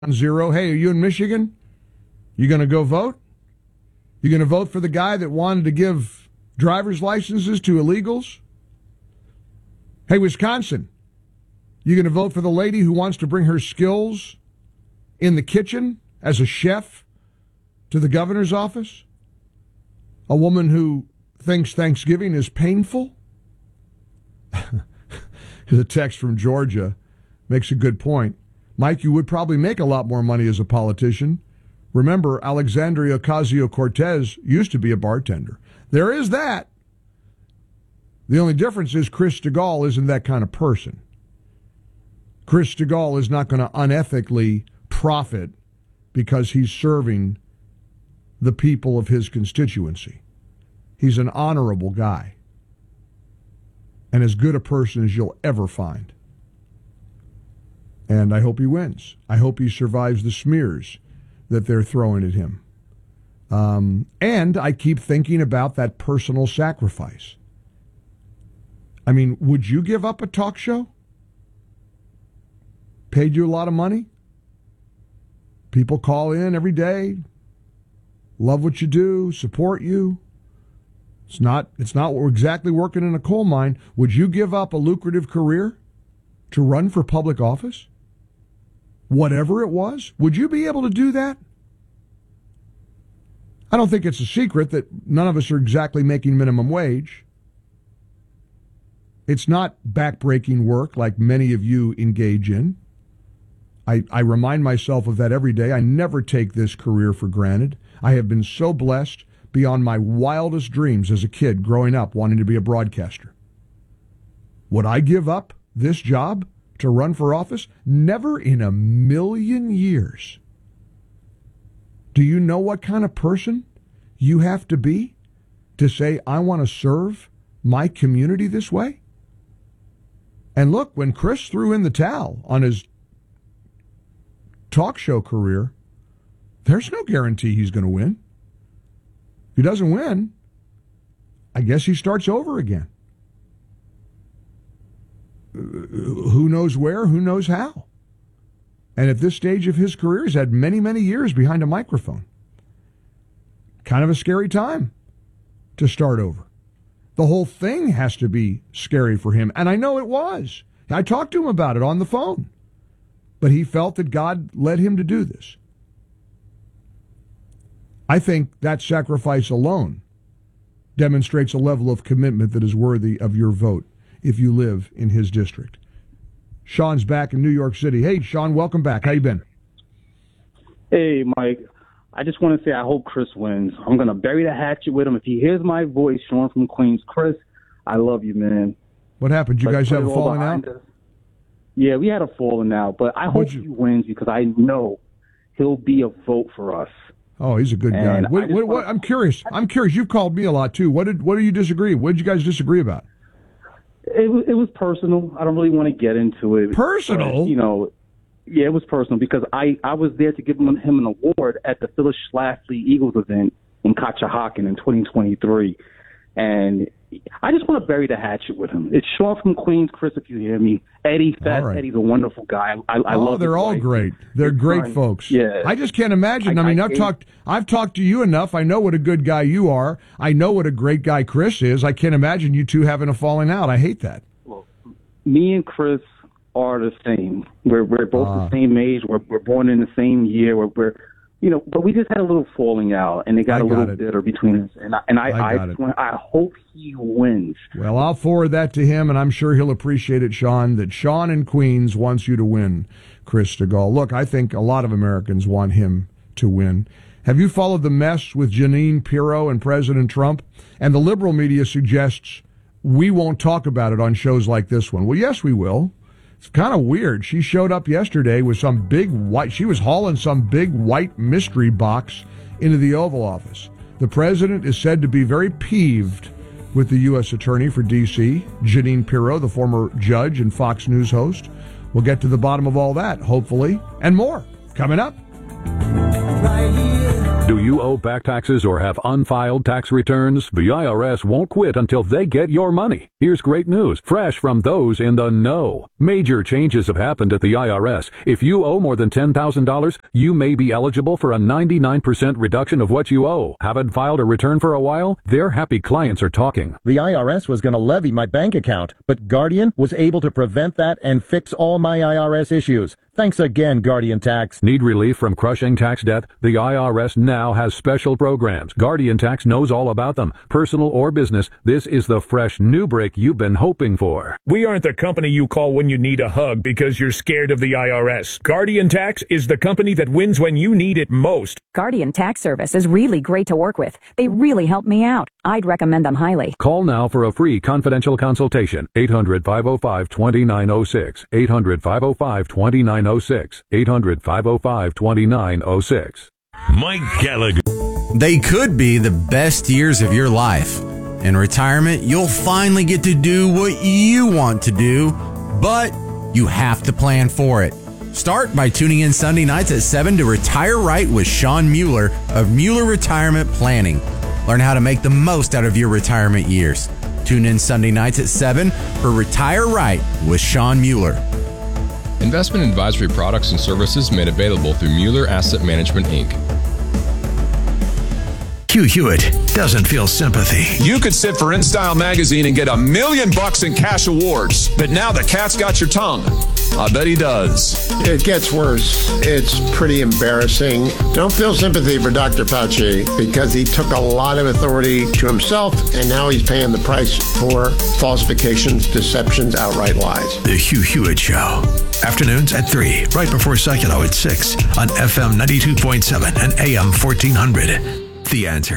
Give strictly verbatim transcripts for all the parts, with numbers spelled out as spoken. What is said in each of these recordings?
Zero. Hey, are you in Michigan? You going to go vote? You going to vote for the guy that wanted to give driver's licenses to illegals? Hey, Wisconsin, you going to vote for the lady who wants to bring her skills in the kitchen as a chef to the governor's office? A woman who thinks Thanksgiving is painful? The text from Georgia makes a good point. Mike, you would probably make a lot more money as a politician. Remember, Alexandria Ocasio-Cortez used to be a bartender. There is that. The only difference is Chris Stigall isn't that kind of person. Chris Stigall is not going to unethically profit because he's serving the people of his constituency. He's an honorable guy and as good a person as you'll ever find. And I hope he wins. I hope he survives the smears that they're throwing at him. Um, and I keep thinking about that personal sacrifice. I mean, would you give up a talk show? Paid you a lot of money? People call in every day, love what you do, support you. It's not, it's not exactly working in a coal mine. Would you give up a lucrative career to run for public office? Whatever it was? Would you be able to do that? I don't think it's a secret that none of us are exactly making minimum wage. It's not backbreaking work like many of you engage in. I, I remind myself of that every day. I never take this career for granted. I have been so blessed beyond my wildest dreams as a kid growing up wanting to be a broadcaster. Would I give up this job to run for office? Never in a million years. Do you know what kind of person you have to be to say, I want to serve my community this way? And look, when Chris threw in the towel on his talk show career, there's no guarantee he's going to win. If he doesn't win, I guess he starts over again. Who knows where, who knows how. And at this stage of his career, he's had many, many years behind a microphone. Kind of a scary time to start over. The whole thing has to be scary for him, and I know it was. I talked to him about it on the phone. But he felt that God led him to do this. I think that sacrifice alone demonstrates a level of commitment that is worthy of your vote if you live in his district. Sean's back in New York City. Hey, Sean, welcome back. How you been? Hey, Mike. I just want to say I hope Chris wins. I'm going to bury the hatchet with him. If he hears my voice, Sean from Queens, Chris, I love you, man. What happened? You Let's guys have a falling out? Us. Yeah, we had a falling out, but I hope you... he wins because I know he'll be a vote for us. Oh, he's a good and guy. What, what, what, I'm curious. I'm curious. You've called me a lot, too. What did What do you disagree? What did you guys disagree about? It was, it was personal. I don't really want to get into it. Personal? But, you know, yeah, it was personal because I, I was there to give him, him an award at the Phyllis Schlafly Eagles event in Conshohocken in twenty twenty-three. And I just want to bury the hatchet with him. It's Sean from Queens, Chris, if you hear me. Eddie, Fast right. Eddie's a wonderful guy. I, I oh, love they're all wife. great. They're It's great fun. folks. Yeah. I just can't imagine. I, I mean, I I've talked I've talked to you enough. I know what a good guy you are. I know what a great guy Chris is. I can't imagine you two having a falling out. I hate that. Well, me and Chris are the same. We're we're both uh, the same age. We're we're born in the same year. We're, we're you know, but we just had a little falling out, and it got I a little got bitter between us. And I and I I, I, I, I hope he wins. Well, I'll forward that to him, and I'm sure he'll appreciate it, Sean. That Sean in Queens wants you to win, Chris Stigall. Look, I think a lot of Americans want him to win. Have you followed the mess with Jeanine Pirro and President Trump? And the liberal media suggests we won't talk about it on shows like this one. Well, yes, we will. It's kind of weird. She showed up yesterday with some big white, she was hauling some big white mystery box into the Oval Office. The president is said to be very peeved with the U S attorney for D C, Jeanine Pirro, the former judge and Fox News host. We'll get to the bottom of all that, hopefully, and more, coming up. right here. Do you owe back taxes or have unfiled tax returns? The I R S won't quit until they get your money. Here's great news, fresh from those in the know. Major changes have happened at the I R S. If you owe more than ten thousand dollars, you may be eligible for a ninety-nine percent reduction of what you owe. Haven't filed a return for a while? Their happy clients are talking. The I R S was going to levy my bank account, but Guardian was able to prevent that and fix all my I R S issues. Thanks again, Guardian Tax. Need relief from crushing tax debt? The I R S now has special programs. Guardian Tax knows all about them. Personal or business, this is the fresh new break you've been hoping for. We aren't the company you call when you need a hug because you're scared of the I R S. Guardian Tax is the company that wins when you need it most. Guardian Tax Service is really great to work with. They really help me out. I'd recommend them highly. Call now for a free confidential consultation. eight hundred, five oh five, two nine oh six. eight hundred, five oh five, two nine oh six. eight hundred, five oh five, two nine oh six. Mike Gallagher. They could be the best years of your life. In retirement, you'll finally get to do what you want to do, but you have to plan for it. Start by tuning in Sunday nights at seven to Retire Right with Sean Mueller of Mueller Retirement Planning. Learn how to make the most out of your retirement years. Tune in Sunday nights at seven for Retire Right with Sean Mueller. Investment advisory products and services made available through Mueller Asset Management, Incorporated. Hugh Hewitt doesn't feel sympathy. You could sit for InStyle magazine and get a million bucks in cash awards, but now the cat's got your tongue. I bet he does. It gets worse. It's pretty embarrassing. Don't feel sympathy for Doctor Fauci because he took a lot of authority to himself, and now he's paying the price for falsifications, deceptions, outright lies. The Hugh Hewitt Show. Afternoons at three, right before Seculo at six on F M ninety-two point seven and A M fourteen hundred. The Answer.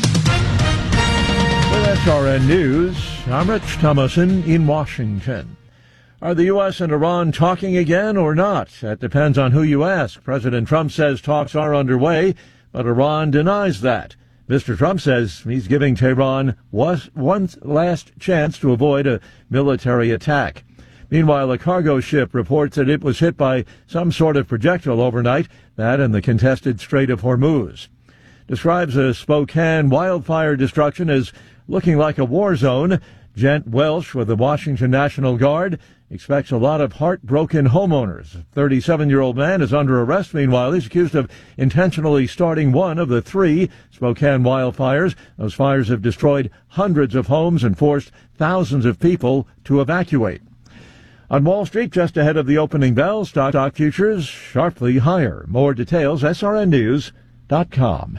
With S R N News, I'm Rich Thomason in Washington. Are the U S and Iran talking again or not? That depends on who you ask. President Trump says talks are underway, but Iran denies that. Mister Trump says he's giving Tehran one last chance to avoid a military attack. Meanwhile, a cargo ship reports that it was hit by some sort of projectile overnight, that in the contested Strait of Hormuz. Describes a Spokane wildfire destruction as looking like a war zone. Gent Welsh with the Washington National Guard expects a lot of heartbroken homeowners. A thirty-seven-year-old man is under arrest. Meanwhile, he's accused of intentionally starting one of the three Spokane wildfires. Those fires have destroyed hundreds of homes and forced thousands of people to evacuate. On Wall Street, just ahead of the opening bell, stock, stock futures sharply higher. More details, S R N news dot com.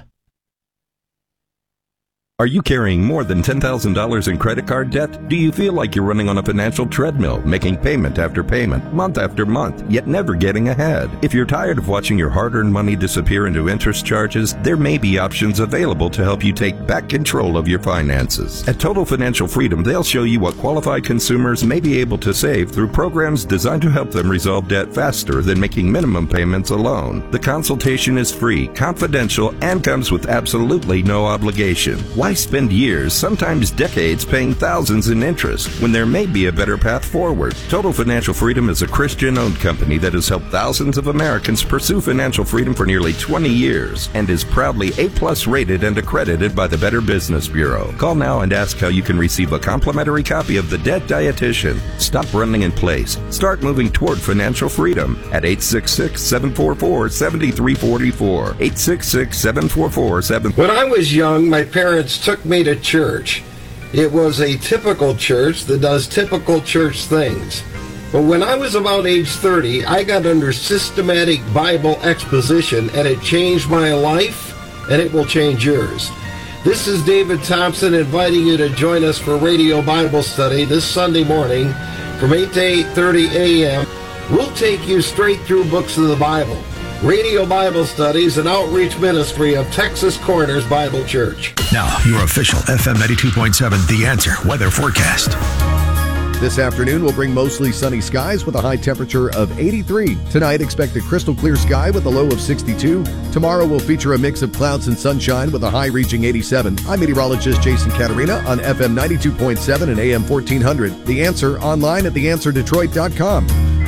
Are you carrying more than ten thousand dollars in credit card debt? Do you feel like you're running on a financial treadmill, making payment after payment, month after month, yet never getting ahead? If you're tired of watching your hard-earned money disappear into interest charges, there may be options available to help you take back control of your finances. At Total Financial Freedom, they'll show you what qualified consumers may be able to save through programs designed to help them resolve debt faster than making minimum payments alone. The consultation is free, confidential, and comes with absolutely no obligation. Why spend years, sometimes decades, paying thousands in interest when there may be a better path forward? Total Financial Freedom is a Christian-owned company that has helped thousands of Americans pursue financial freedom for nearly twenty years and is proudly A-plus rated and accredited by the Better Business Bureau. Call now and ask how you can receive a complimentary copy of The Debt Dietitian. Stop running in place. Start moving toward financial freedom at eight six six, seven four four, seven three four four. eight six six, seven four four, seven When I was young, my parents took me to church. It was a typical church that does typical church things. But when I was about age thirty, I got under systematic Bible exposition, and it changed my life, and it will change yours. This is David Thompson inviting you to join us for Radio Bible Study this Sunday morning from eight to eight thirty a.m. We'll take you straight through books of the Bible. Radio Bible Studies, an outreach ministry of Texas Corners Bible Church. Now, your official F M ninety-two point seven The Answer weather forecast. This afternoon will bring mostly sunny skies with a high temperature of eighty-three. Tonight, expect a crystal clear sky with a low of sixty-two. Tomorrow will feature a mix of clouds and sunshine with a high reaching eighty-seven. I'm meteorologist Jason Caterina on F M ninety-two point seven and A M fourteen hundred. The Answer online at the answer detroit dot com.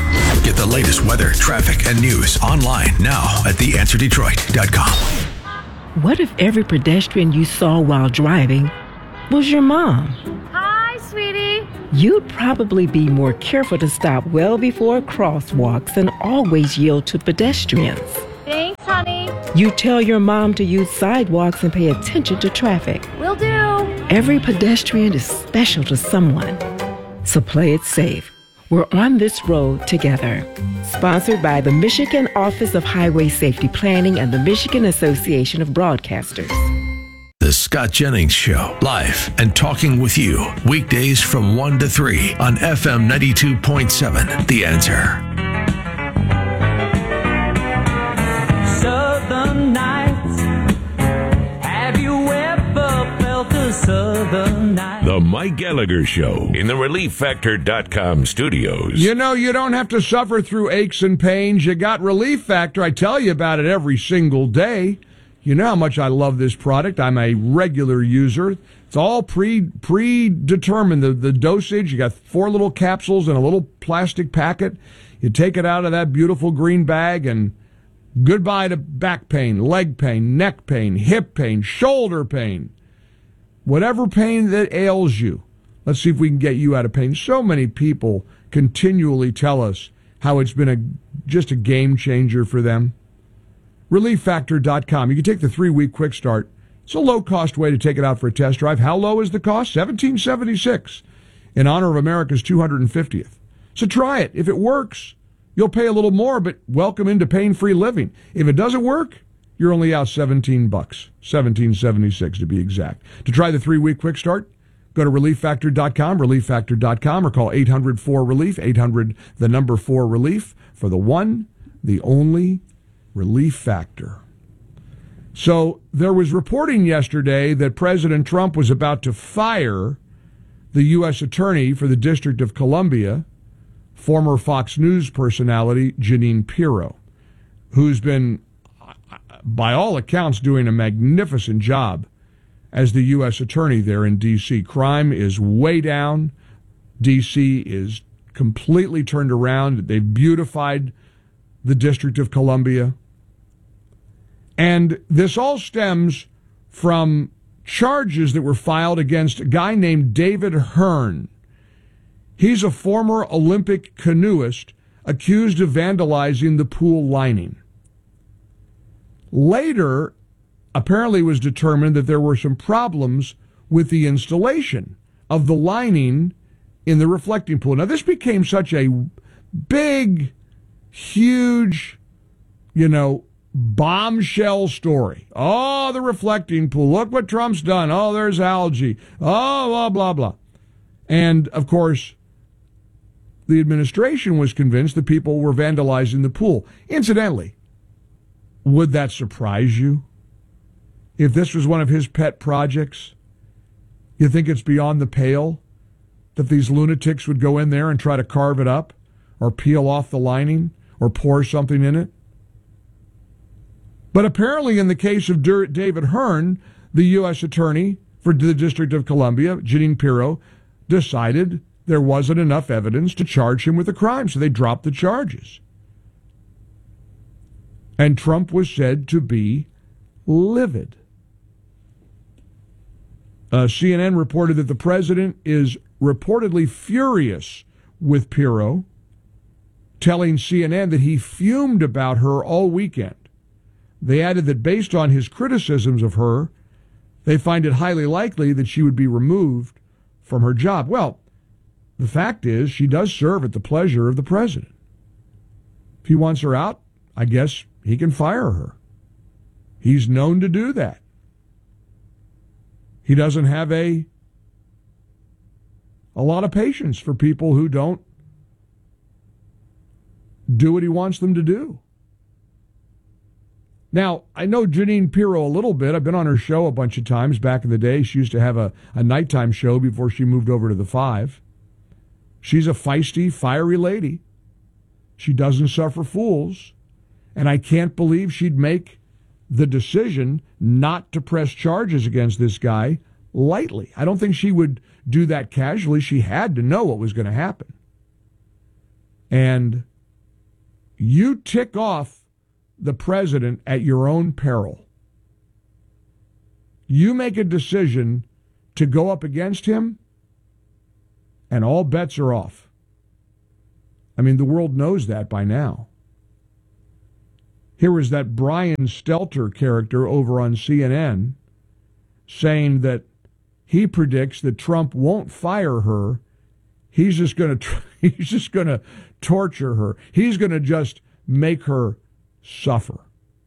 Get the latest weather, traffic, and news online now at the answer detroit dot com. What if every pedestrian you saw while driving was your mom? Hi, sweetie. You'd probably be more careful to stop well before crosswalks and always yield to pedestrians. Thanks, honey. You tell your mom to use sidewalks and pay attention to traffic. Will do. Every pedestrian is special to someone. So play it safe. We're on this road together. Sponsored by the Michigan Office of Highway Safety Planning and the Michigan Association of Broadcasters. The Scott Jennings Show, live and talking with you, weekdays from one to three on F M ninety-two point seven, The Answer. Southern nights, have you ever felt a southern night? The Mike Gallagher Show in the relief factor dot com studios. You know, you don't have to suffer through aches and pains. You got Relief Factor. I tell you about it every single day. You know how much I love this product. I'm a regular user. It's all pre predetermined, the, the dosage. You got four little capsules in a little plastic packet. You take it out of that beautiful green bag, and goodbye to back pain, leg pain, neck pain, hip pain, shoulder pain. Whatever pain that ails you, let's see if we can get you out of pain. So many people continually tell us how it's been a just a game changer for them. relief factor dot com. You can take the three-week quick start. It's a low-cost way to take it out for a test drive. How low is the cost? seventeen dollars and seventy-six cents in honor of America's two hundred fiftieth. So try it. If it works, you'll pay a little more, but welcome into pain-free living. If it doesn't work, you're only out seventeen bucks, seventeen dollars and seventy-six cents to be exact. To try the three-week quick start, go to relief factor dot com, relief factor dot com, or call eight hundred four relief, eight hundred the number four relief for the one, the only Relief Factor. So there was reporting yesterday that President Trump was about to fire the U S attorney for the District of Columbia, former Fox News personality Jeanine Pirro, who's been, by all accounts, doing a magnificent job as the U S attorney there in D C. Crime is way down. D C is completely turned around. They've beautified the District of Columbia. And this all stems from charges that were filed against a guy named David Hearn. He's a former Olympic canoeist accused of vandalizing the pool lining. Later, apparently it was determined that there were some problems with the installation of the lining in the reflecting pool. Now, this became such a big, huge, you know, bombshell story. Oh, the reflecting pool. Look what Trump's done. Oh, there's algae. Oh, blah, blah, blah. And, of course, the administration was convinced that people were vandalizing the pool. Incidentally, would that surprise you? If this was one of his pet projects, you think it's beyond the pale that these lunatics would go in there and try to carve it up or peel off the lining or pour something in it? But apparently in the case of David Hearn, the U S attorney for the District of Columbia, Jeanine Pirro, decided there wasn't enough evidence to charge him with a crime, so they dropped the charges. And Trump was said to be livid. Uh, C N N reported that the president is reportedly furious with Pirro, telling C N N that he fumed about her all weekend. They added that based on his criticisms of her, they find it highly likely that she would be removed from her job. Well, the fact is she does serve at the pleasure of the president. If he wants her out, I guess he can fire her. He's known to do that. He doesn't have a a lot of patience for people who don't do what he wants them to do. Now, I know Jeanine Pirro a little bit. I've been on her show a bunch of times back in the day. She used to have a, a nighttime show before she moved over to the Five. She's a feisty, fiery lady. She doesn't suffer fools. And I can't believe she'd make the decision not to press charges against this guy lightly. I don't think she would do that casually. She had to know what was going to happen. And You tick off the president at your own peril. You make a decision to go up against him, and all bets are off. I mean, the world knows that by now. Here was that Brian Stelter character over on C N N saying that he predicts that Trump won't fire her. He's just going to he's just going to torture her. He's going to just make her suffer.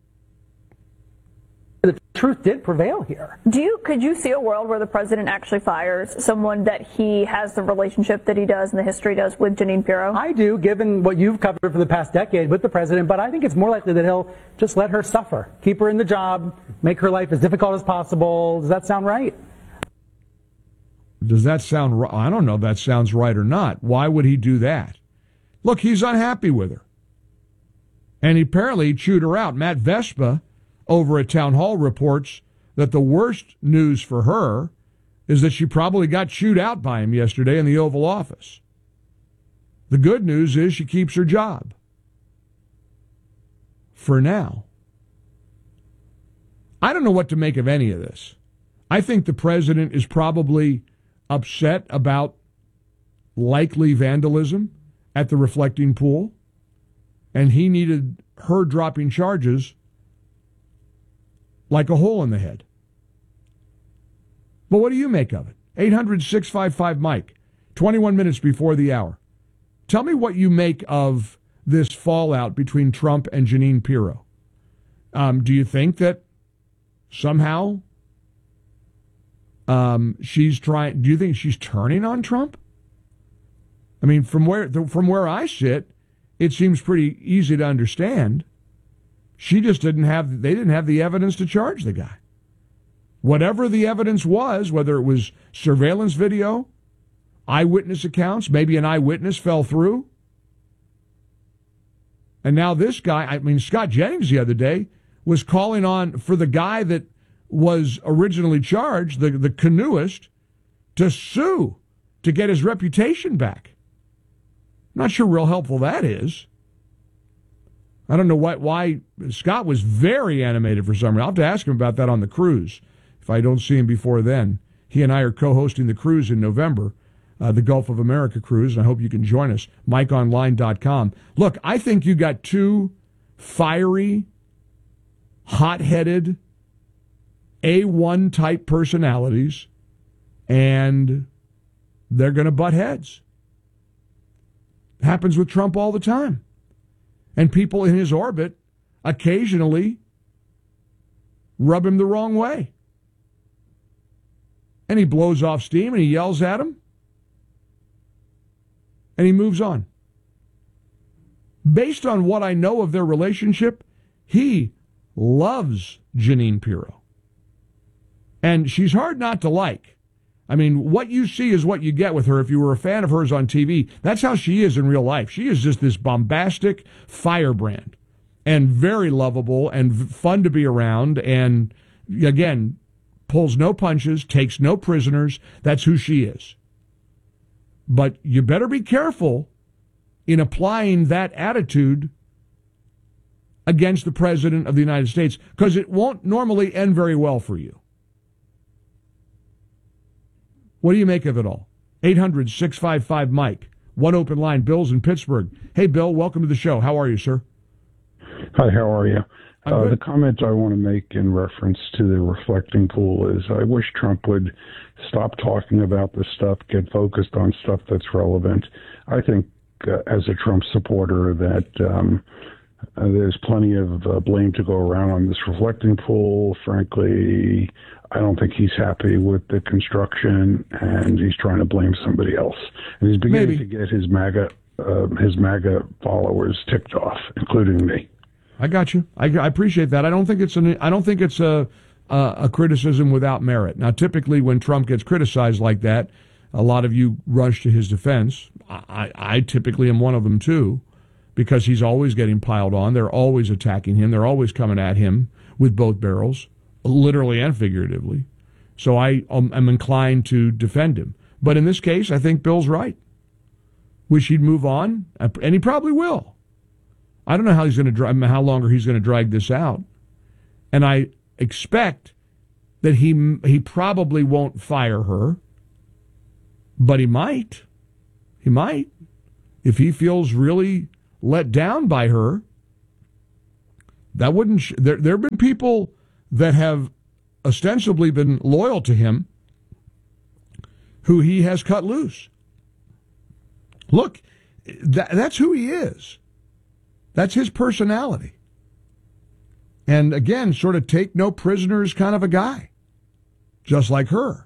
The truth did prevail here. Do you could you see a world where the president actually fires someone that he has the relationship that he does and the history does with Jeanine Pirro? I do, given what you've covered for the past decade with the president, but I think it's more likely that he'll just let her suffer, keep her in the job, make her life as difficult as possible. Does that sound right? Does that sound right? I don't know if that sounds right or not. Why would he do that? Look, he's unhappy with her. And he apparently chewed her out. Matt Vespa over at Town Hall reports that the worst news for her is that she probably got chewed out by him yesterday in the Oval Office. The good news is she keeps her job. For now. I don't know what to make of any of this. I think the president is probably upset about likely vandalism at the reflecting pool, and he needed her dropping charges like a hole in the head. But what do you make of it? eight hundred, six five five, Mike, twenty-one minutes before the hour. Tell me what you make of this fallout between Trump and Jeanine Pirro. Um, do you think that somehow um, she's trying, do you think she's turning on Trump? I mean, from where from where I sit, it seems pretty easy to understand. She just didn't have, they didn't have the evidence to charge the guy. Whatever the evidence was, whether it was surveillance video, eyewitness accounts, maybe an eyewitness fell through. And now this guy, I mean, Scott Jennings the other day was calling on for the guy that was originally charged, the, the canoeist, to sue to get his reputation back. Not sure real helpful that is. I don't know why, why Scott was very animated for some reason. I'll have to ask him about that on the cruise if I don't see him before then. He and I are co-hosting the cruise in November, uh, the Gulf of America cruise, and I hope you can join us, mike online dot com. Look, I think you got two fiery, hot-headed, A one type personalities, and they're going to butt heads. Happens with Trump all the time. And people in his orbit occasionally rub him the wrong way. And he blows off steam and he yells at him. And he moves on. Based on what I know of their relationship, he loves Jeanine Pirro. And she's hard not to like. I mean, what you see is what you get with her if you were a fan of hers on T V. That's how she is in real life. She is just this bombastic firebrand and very lovable and fun to be around and, again, pulls no punches, takes no prisoners. That's who she is. But you better be careful in applying that attitude against the President of the United States because it won't normally end very well for you. What do you make of it all? eight hundred, six five five, Mike. One open line. Bill's in Pittsburgh. Hey, Bill, welcome to the show. How are you, sir? Hi, how are you? Uh, the comment I want to make in reference to the reflecting pool is I wish Trump would stop talking about this stuff, get focused on stuff that's relevant. I think uh, as a Trump supporter that um, uh, there's plenty of uh, blame to go around on this reflecting pool. Frankly, I don't think he's happy with the construction, and he's trying to blame somebody else. And he's beginning Maybe. to get his MAGA uh, his MAGA followers ticked off, including me. I got you. I, I appreciate that. I don't think it's an. I don't think it's a, a a criticism without merit. Now, typically, when Trump gets criticized like that, a lot of you rush to his defense. I, I typically am one of them too, because he's always getting piled on. They're always attacking him. They're always coming at him with both barrels, literally and figuratively. So I um, am inclined to defend him. But in this case, I think Bill's right. Wish he'd move on, and he probably will. I don't know how he's going to dra- how longer he's going to drag this out, and I expect that he he probably won't fire her, but he might. He might if he feels really let down by her. That wouldn't. Sh- there there have been people that have ostensibly been loyal to him who he has cut loose. Look, that, that's who he is. That's his personality. And again, sort of take no prisoners kind of a guy, just like her.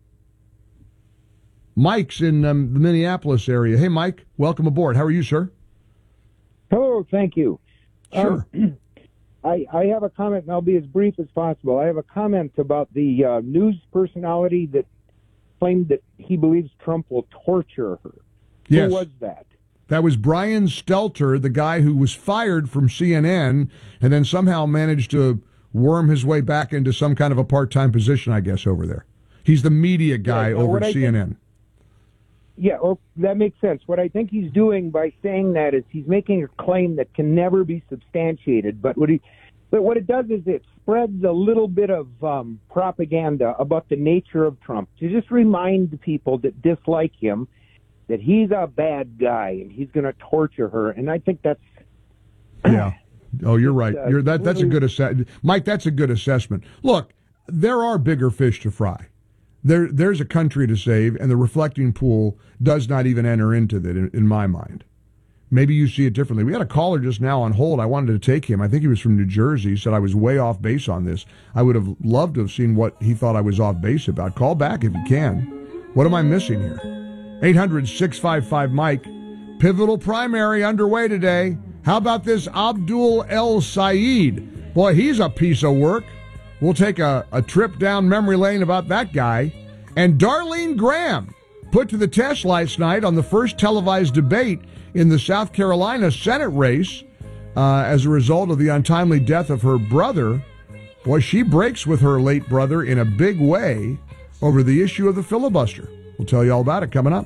Mike's in um, the Minneapolis area. Hey, Mike, welcome aboard. How are you, sir? Hello, thank you. Sure. Um, I, I have a comment, and I'll be as brief as possible. I have a comment about the uh, news personality that claimed that he believes Trump will torture her. Yes. Who was that? That was Brian Stelter, the guy who was fired from C N N and then somehow managed to worm his way back into some kind of a part-time position, I guess, over there. He's the media guy Yeah, over at I C N N. Think, yeah, well, that makes sense. What I think he's doing by saying that is he's making a claim that can never be substantiated. But what he, but what it does is it spreads a little bit of um, propaganda about the nature of Trump to just remind people that dislike him that he's a bad guy and he's going to torture her. And I think that's... Yeah. Oh, you're right. Uh, You're, that, that's a good assessment. Mike, that's a good assessment. Look, there are bigger fish to fry. There, There's a country to save, and the reflecting pool does not even enter into that, in, in my mind. Maybe you see it differently. We had a caller just now on hold. I wanted to take him. I think he was from New Jersey. He said I was way off base on this. I would have loved to have seen what he thought I was off base about. Call back if you can. What am I missing here? eight hundred, six five five, Mike. Pivotal primary underway today. How about this Abdul El Sayed? Boy, he's a piece of work. We'll take a, a trip down memory lane about that guy. And Darlene Graham, put to the test last night on the first televised debate in the South Carolina Senate race uh, as a result of the untimely death of her brother. Boy, she breaks with her late brother in a big way over the issue of the filibuster. We'll tell you all about it coming up.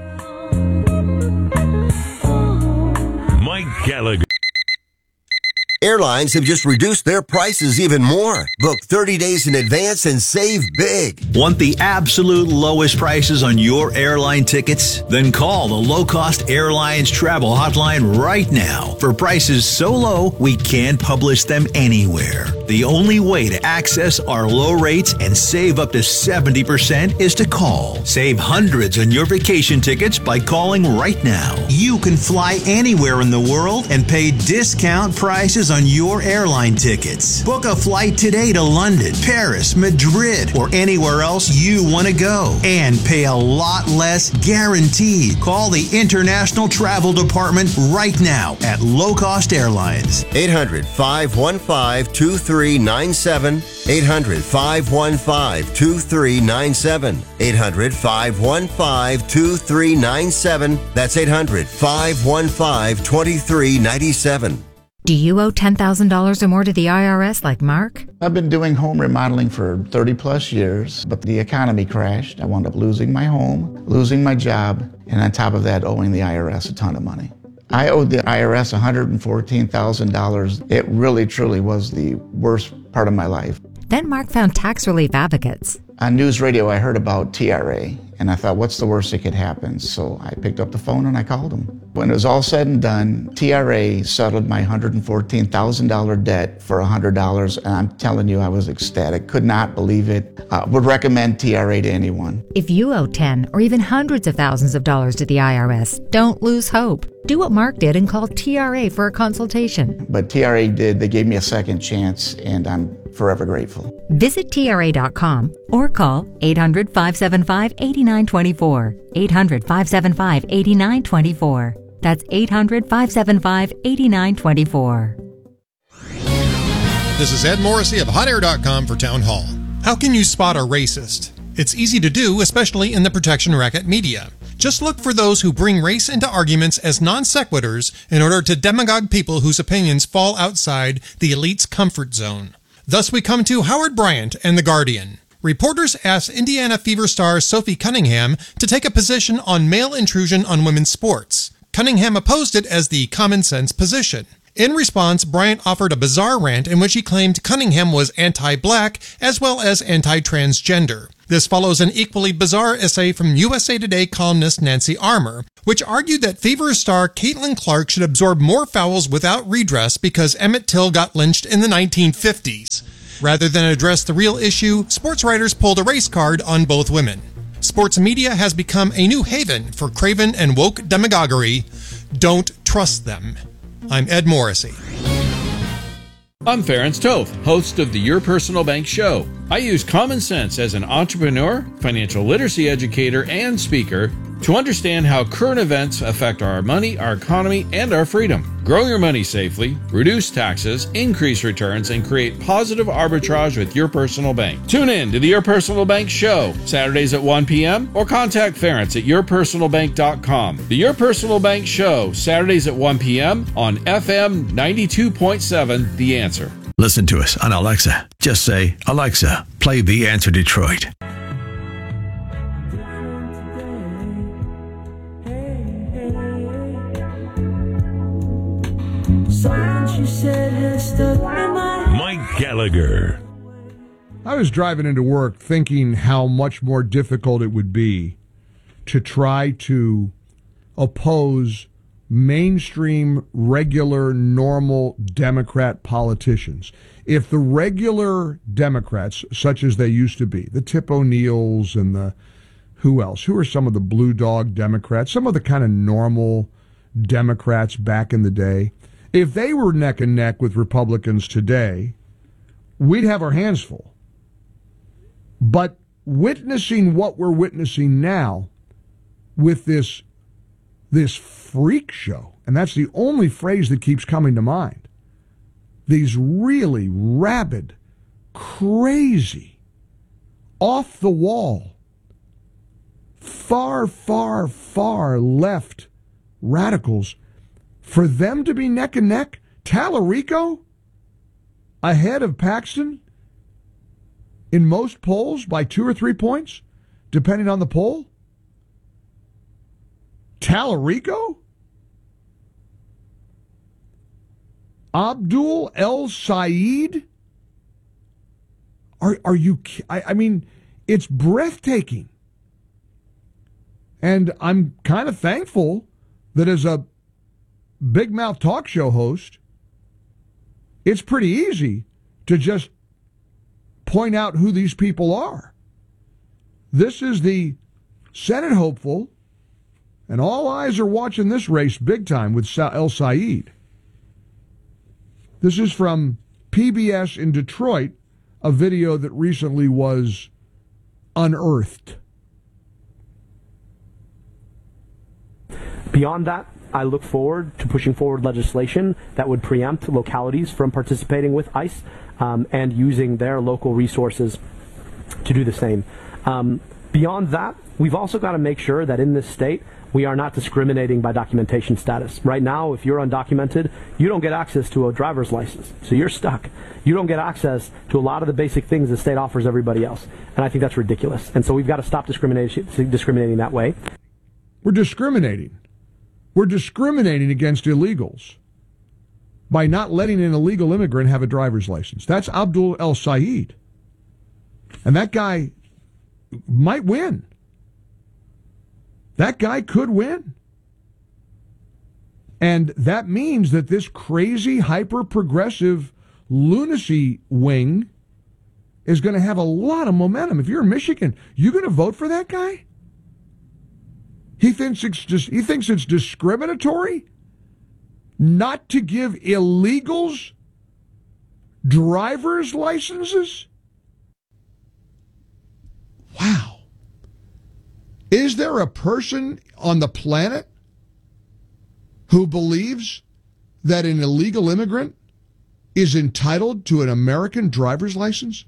Mike Gallagher. Airlines have just reduced their prices even more. Book thirty days in advance and save big. Want the absolute lowest prices on your airline tickets? Then call the Low Cost Airlines Travel Hotline right now for prices so low we can't publish them anywhere. The only way to access our low rates and save up to seventy percent is to call. Save hundreds on your vacation tickets by calling right now. You can fly anywhere in the world and pay discount prices on your airline tickets. Book a flight today to London, Paris, Madrid, or anywhere else you want to go and pay a lot less guaranteed. Call the International Travel Department right now at Low Cost Airlines. eight hundred, five one five, two three nine seven. eight hundred, five one five, two three nine seven. eight hundred, five one five, two three nine seven. That's eight hundred, five one five, two three nine seven. Do you owe ten thousand dollars or more to the I R S like Mark? I've been doing home remodeling for thirty plus years, but the economy crashed. I wound up losing my home, losing my job, and on top of that, owing the I R S a ton of money. I owed the I R S one hundred fourteen thousand dollars. It really, truly was the worst part of my life. Then Mark found Tax Relief Advocates. On news radio, I heard about T R A, and I thought, what's the worst that could happen? So I picked up the phone and I called them. When it was all said and done, T R A settled my one hundred fourteen thousand dollars debt for one hundred dollars, and I'm telling you, I was ecstatic. Could not believe it. Uh, would recommend T R A to anyone. If you owe ten or even hundreds of thousands of dollars to the I R S, don't lose hope. Do what Mark did and call T R A for a consultation. But T R A did. They gave me a second chance, and I'm forever grateful. Visit T R A dot com or call eight hundred, five seven five, eight nine two four. eight hundred, five seven five, eight nine two four. That's eight hundred, five seven five, eight nine two four. This is Ed Morrissey of hot air dot com for Town Hall. How can you spot a racist? It's easy to do, especially in the protection racket media. Just look for those who bring race into arguments as non sequiturs in order to demagogue people whose opinions fall outside the elite's comfort zone. Thus we come to Howard Bryant and The Guardian. Reporters asked Indiana Fever star Sophie Cunningham to take a position on male intrusion on women's sports. Cunningham opposed it as the common sense position. In response, Bryant offered a bizarre rant in which he claimed Cunningham was anti-black as well as anti-transgender. This follows an equally bizarre essay from U S A Today columnist Nancy Armour, which argued that Fever star Caitlin Clark should absorb more fouls without redress because Emmett Till got lynched in the nineteen fifties. Rather than address the real issue, sports writers pulled a race card on both women. Sports media has become a new haven for craven and woke demagoguery. Don't trust them. I'm Ed Morrissey. I'm Ferenc Toth, host of the Your Personal Bank Show. I use common sense as an entrepreneur, financial literacy educator, and speaker to understand how current events affect our money, our economy, and our freedom. Grow your money safely, reduce taxes, increase returns, and create positive arbitrage with Your Personal Bank. Tune in to the Your Personal Bank Show, Saturdays at one p.m. or contact Ferenc at your personal bank dot com. The Your Personal Bank Show, Saturdays at one p.m. on F M ninety-two point seven, The Answer. Listen to us on Alexa. Just say, Alexa, play The Answer Detroit. Mike Gallagher. I was driving into work thinking how much more difficult it would be to try to oppose mainstream, regular, normal Democrat politicians. If the regular Democrats, such as they used to be, the Tip O'Neills and the, who else? Who are some of the blue dog Democrats? Some of the kind of normal Democrats back in the day. If they were neck and neck with Republicans today, we'd have our hands full. But witnessing what we're witnessing now with this this freak show, and that's the only phrase that keeps coming to mind, these really rabid, crazy, off the wall, far, far, far left radicals, for them to be neck and neck, Tallarico ahead of Paxton in most polls by two or three points, depending on the poll. Tallarico? Abdul El Sayed? Are are you? I, I mean, it's breathtaking, and I'm kind of thankful that as a big mouth talk show host, it's pretty easy to just point out who these people are. This is the Senate hopeful, and all eyes are watching this race big time with El Sayed. This is from P B S in Detroit, a video that recently was unearthed. Beyond that, I look forward to pushing forward legislation that would preempt localities from participating with ICE um, and using their local resources to do the same. Um, beyond that, we've also got to make sure that in this state, we are not discriminating by documentation status. Right now, if you're undocumented, you don't get access to a driver's license. So you're stuck. You don't get access to a lot of the basic things the state offers everybody else. And I think that's ridiculous. And so we've got to stop discrimination, discriminating that way. We're discriminating. We're discriminating against illegals by not letting an illegal immigrant have a driver's license. That's Abdul El Sayed. And that guy might win. That guy could win. And that means that this crazy, hyper-progressive lunacy wing is going to have a lot of momentum. If you're in Michigan, you going to vote for that guy? He thinks it's just, he thinks it's discriminatory not to give illegals driver's licenses? Wow. Is there a person on the planet who believes that an illegal immigrant is entitled to an American driver's license?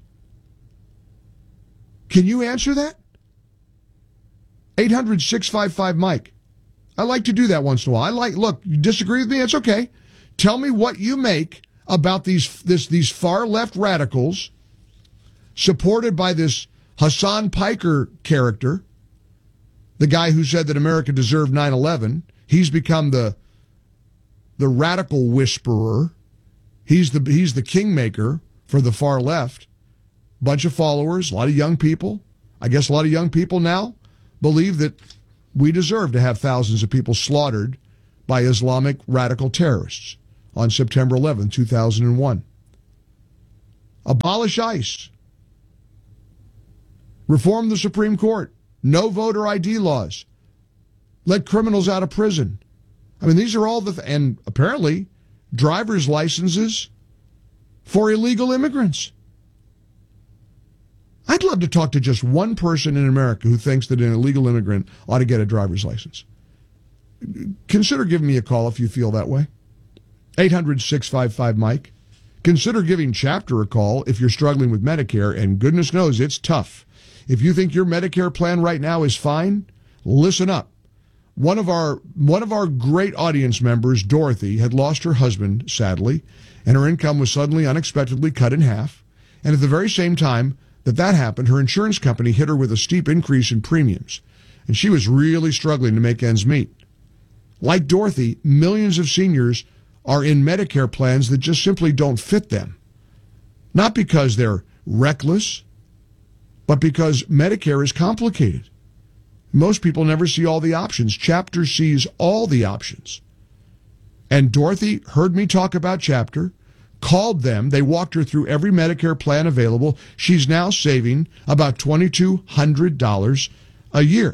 Can you answer that? eight hundred, six five five, Mike. I like to do that once in a while. I like, look, you disagree with me? It's okay. Tell me what you make about these this these far left radicals supported by this Hassan Piker character, the guy who said that America deserved nine eleven. He's become the the radical whisperer. He's the he's the kingmaker for the far left. Bunch of followers, a lot of young people. I guess a lot of young people now believe that we deserve to have thousands of people slaughtered by Islamic radical terrorists on September eleventh, two thousand one. Abolish ICE. Reform the Supreme Court. No voter I D laws. Let criminals out of prison. I mean, these are all the, th- and apparently driver's licenses for illegal immigrants. I'd love to talk to just one person in America who thinks that an illegal immigrant ought to get a driver's license. Consider giving me a call if you feel that way. eight hundred, six five five, Mike. Consider giving Chapter a call if you're struggling with Medicare, and goodness knows it's tough. If you think your Medicare plan right now is fine, listen up. One of our one of our great audience members, Dorothy, had lost her husband, sadly, and her income was suddenly unexpectedly cut in half. And at the very same time that that happened, her insurance company hit her with a steep increase in premiums, and she was really struggling to make ends meet. Like Dorothy, millions of seniors are in Medicare plans that just simply don't fit them. Not because they're reckless, but because Medicare is complicated. Most people never see all the options. Chapter sees all the options. And Dorothy heard me talk about Chapter, called them. They walked her through every Medicare plan available. She's now saving about two thousand two hundred dollars a year.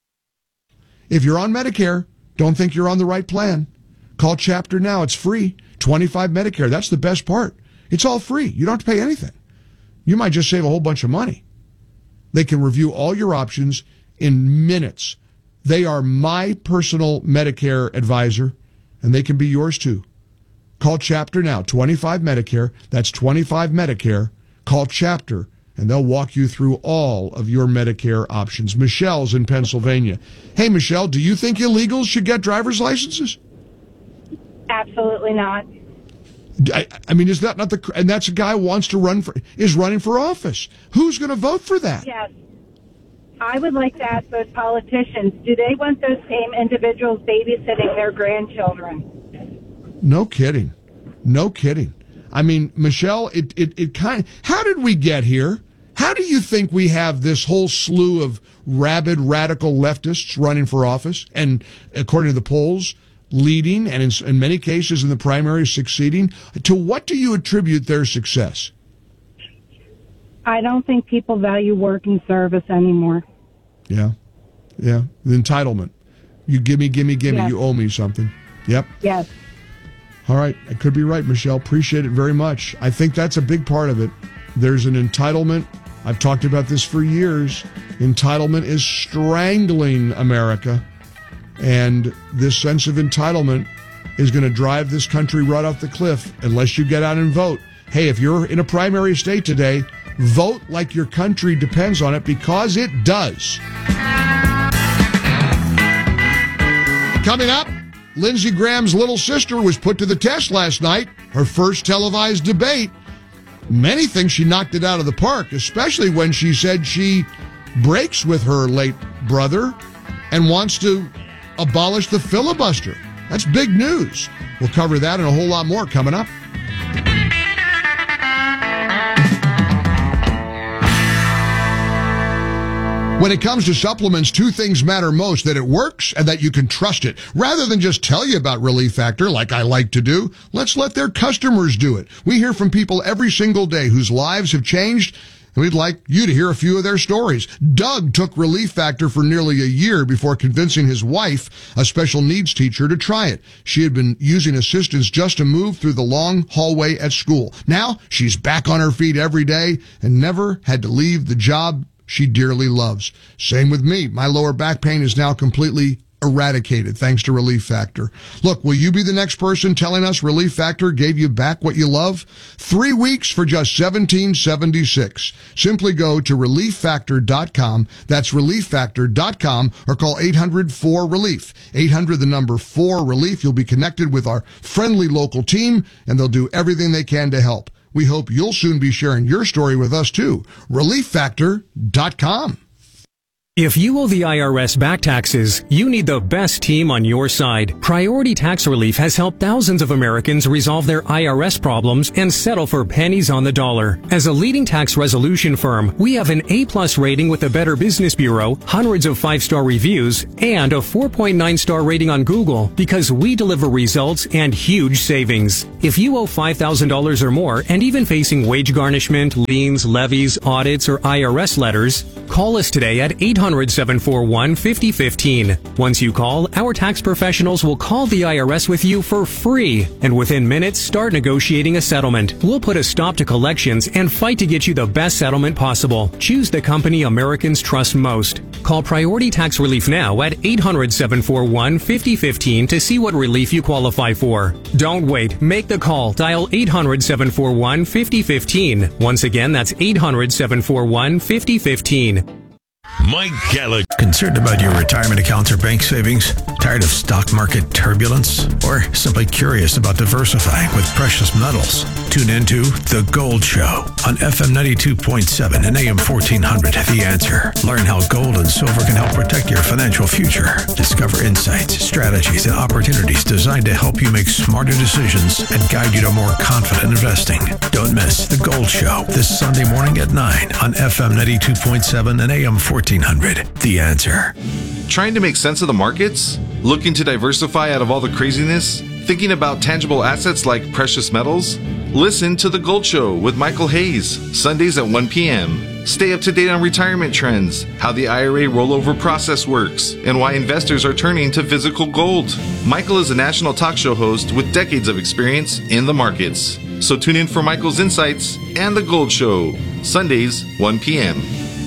If you're on Medicare, don't think you're on the right plan. Call Chapter now. It's free. twenty-five Medicare. That's the best part. It's all free. You don't have to pay anything. You might just save a whole bunch of money. They can review all your options in minutes. They are my personal Medicare advisor, and they can be yours too. Call Chapter now. twenty-five Medicare. That's twenty-five Medicare. Call Chapter, and they'll walk you through all of your Medicare options. Michelle's in Pennsylvania. Hey, Michelle, do you think illegals should get driver's licenses? Absolutely not. I, I mean, is that not the, and that's a guy who wants to run for, is running for office. Who's going to vote for that? Yes. I would like to ask those politicians, do they want those same individuals babysitting their grandchildren? No kidding. No kidding. I mean, Michelle, it, it, it kind of, how did we get here? How do you think we have this whole slew of rabid radical leftists running for office and, according to the polls, leading and in, in many cases in the primaries succeeding? To what do you attribute their success? I don't think people value work and service anymore. Yeah. Yeah. The entitlement. You give me, give me, give me. Yes. You owe me something. Yep. Yes. All right. I could be right, Michelle. Appreciate it very much. I think that's a big part of it. There's an entitlement. I've talked about this for years. Entitlement is strangling America. And this sense of entitlement is going to drive this country right off the cliff unless you get out and vote. Hey, if you're in a primary state today, vote like your country depends on it, because it does. Coming up, Lindsey Graham's little sister was put to the test last night, her first televised debate. Many think she knocked it out of the park, especially when she said she breaks with her late brother and wants to abolish the filibuster. That's big news. We'll cover that and a whole lot more coming up. When it comes to supplements, two things matter most: that it works and that you can trust it. Rather than just tell you about Relief Factor like I like to do, let's let their customers do it. We hear from people every single day whose lives have changed, and we'd like you to hear a few of their stories. Doug took Relief Factor for nearly a year before convincing his wife, a special needs teacher, to try it. She had been using assistance just to move through the long hallway at school. Now she's back on her feet every day and never had to leave the job she dearly loves. Same with me. My lower back pain is now completely eradicated thanks to Relief Factor. Look, will you be the next person telling us Relief Factor gave you back what you love? Three weeks for just seventeen seventy-six. Simply go to relief factor dot com. That's relief factor dot com, or call eight hundred four relief. eight hundred, the number four relief. You'll be connected with our friendly local team, and they'll do everything they can to help. We hope you'll soon be sharing your story with us too. relief factor dot com. If you owe the I R S back taxes, you need the best team on your side. Priority Tax Relief has helped thousands of Americans resolve their I R S problems and settle for pennies on the dollar. As a leading tax resolution firm, we have an A-plus rating with the Better Business Bureau, hundreds of five-star reviews, and a four point nine star rating on Google because we deliver results and huge savings. If you owe five thousand dollars or more and even facing wage garnishment, liens, levies, audits, or I R S letters, call us today at eight hundred, seven four one, five oh one five. Once you call, our tax professionals will call the I R S with you for free, and within minutes start negotiating a settlement. We'll put a stop to collections and fight to get you the best settlement possible. Choose the company Americans trust most. Call Priority Tax Relief now at eight hundred, seven four one, five oh one five to see what relief you qualify for. Don't wait. Make the call. Dial eight hundred, seven four one, five oh one five. Once again, that's eight hundred, seven four one, five oh one five. Mike Gallagher. Concerned about your retirement accounts or bank savings? Tired of stock market turbulence? Or simply curious about diversifying with precious metals? Tune into The Gold Show on F M ninety-two point seven and A M fourteen hundred. The Answer. Learn how gold and silver can help protect your financial future. Discover insights, strategies, and opportunities designed to help you make smarter decisions and guide you to more confident investing. Don't miss The Gold Show this Sunday morning at nine on F M ninety-two point seven and A M fourteen hundred. The Answer. Trying to make sense of the markets? Looking to diversify out of all the craziness? Thinking about tangible assets like precious metals? Listen to The Gold Show with Michael Hayes, Sundays at one p.m. Stay up to date on retirement trends, how the I R A rollover process works, and why investors are turning to physical gold. Michael is a national talk show host with decades of experience in the markets. So tune in for Michael's insights and The Gold Show, Sundays, one p.m.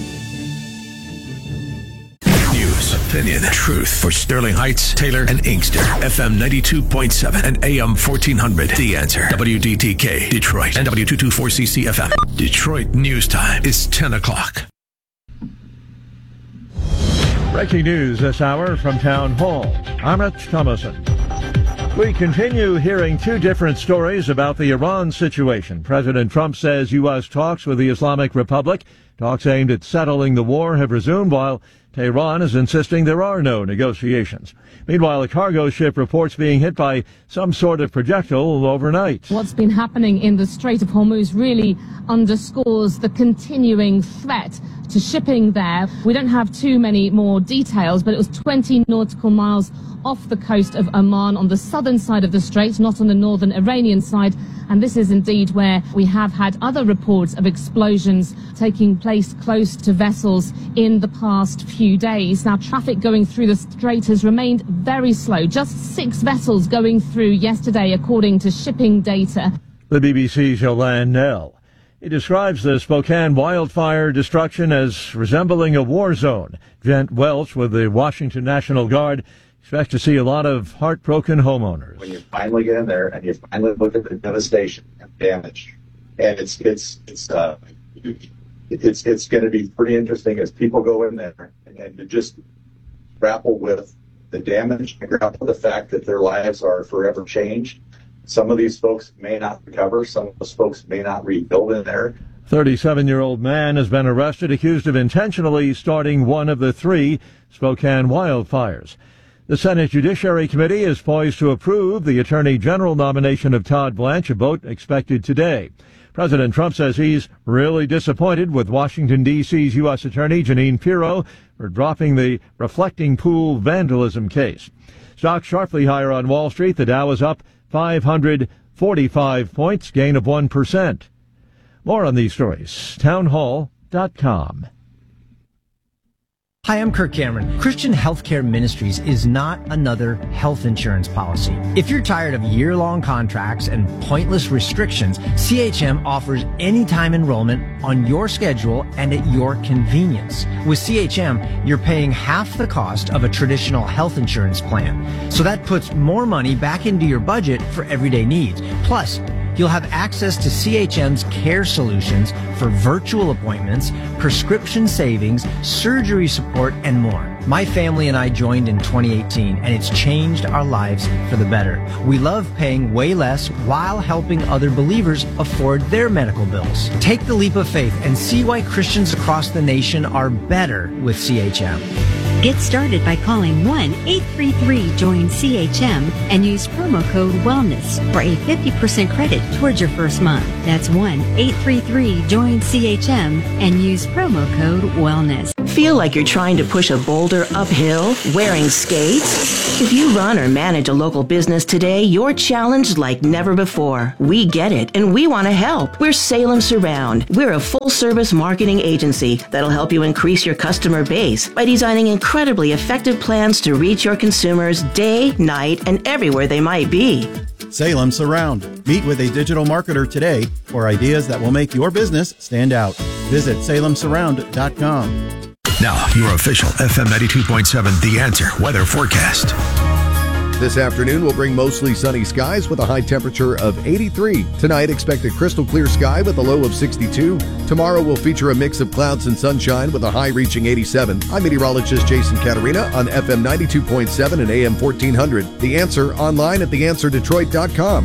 Opinion, truth for Sterling Heights, Taylor, and Inkster. F M ninety-two point seven and A M fourteen hundred. The Answer. W D T K, Detroit, and W two twenty-four C C F M. Detroit News Time is ten o'clock. Breaking news this hour from Town Hall. I'm Rich Thomason. We continue hearing two different stories about the Iran situation. President Trump says U S talks with the Islamic Republic, talks aimed at settling the war, have resumed, while Tehran is insisting there are no negotiations. Meanwhile, a cargo ship reports being hit by some sort of projectile overnight. What's been happening in the Strait of Hormuz really underscores the continuing threat to shipping there. We don't have too many more details, but it was twenty nautical miles off the coast of Oman on the southern side of the strait, not on the northern Iranian side. And this is indeed where we have had other reports of explosions taking place close to vessels in the past few days. Now, traffic going through the strait has remained very slow. Just six vessels going through yesterday, according to shipping data. The B B C's Yolande Nell. He describes the Spokane wildfire destruction as resembling a war zone. Gent Welch with the Washington National Guard expects to see a lot of heartbroken homeowners. When you finally get in there and you finally look at the devastation and damage, and it's it's it's uh, it's it's going to be pretty interesting as people go in there and, and to just grapple with the damage and grapple with the fact that their lives are forever changed. Some of these folks may not recover. Some of those folks may not rebuild in there. thirty-seven-year-old man has been arrested, accused of intentionally starting one of the three Spokane wildfires. The Senate Judiciary Committee is poised to approve the Attorney General nomination of Todd Blanche, a vote expected today. President Trump says he's really disappointed with Washington, D C's U S Attorney Jeanine Pirro for dropping the reflecting pool vandalism case. Stocks sharply higher on Wall Street. The Dow is up five hundred forty-five points, gain of one percent. More on these stories, townhall dot com. Hi, I'm Kirk Cameron. Christian Healthcare Ministries is not another health insurance policy. If you're tired of year-long contracts and pointless restrictions, C H M offers anytime enrollment on your schedule and at your convenience. With C H M, you're paying half the cost of a traditional health insurance plan. So that puts more money back into your budget for everyday needs. Plus, you'll have access to C H M's care solutions for virtual appointments, prescription savings, surgery support, and more. My family and I joined in twenty eighteen, and it's changed our lives for the better. We love paying way less while helping other believers afford their medical bills. Take the leap of faith and see why Christians across the nation are better with C H M. Get started by calling one eight three three join C H M and use promo code WELLNESS for a fifty percent credit towards your first month. That's one eight three three join C H M and use promo code WELLNESS. Feel like you're trying to push a boulder uphill wearing skates? If you run or manage a local business today, you're challenged like never before. We get it, and we want to help. We're Salem Surround. We're a full-service marketing agency that'll help you increase your customer base by designing incredibly effective plans to reach your consumers day, night, and everywhere they might be. Salem Surround. Meet with a digital marketer today for ideas that will make your business stand out. Visit salem surround dot com. Now, your official F M ninety-two point seven The Answer weather forecast. This afternoon will bring mostly sunny skies with a high temperature of eighty-three. Tonight, expect a crystal clear sky with a low of sixty-two. Tomorrow will feature a mix of clouds and sunshine with a high reaching eighty-seven. I'm meteorologist Jason Caterina on F M ninety-two point seven and A M fourteen hundred. The Answer online at the answer detroit dot com.